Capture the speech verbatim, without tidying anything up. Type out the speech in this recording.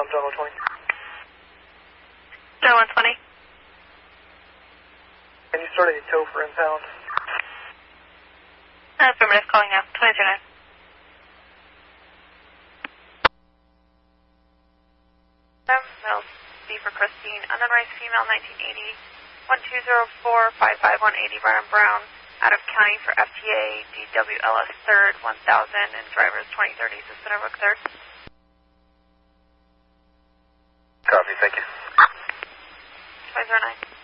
John one twenty. John one twenty. Can you start a tow for impound? Affirmative, calling now. twenty through nine. Middle C for Christine. Unregistered female, nineteen eighty. one two zero four five five one eighty Byron Brown. Out of county for F T A, D W L S third, one thousand, and drivers twenty thirty, Suspender Book third. Copy, thank you. twenty zero nine.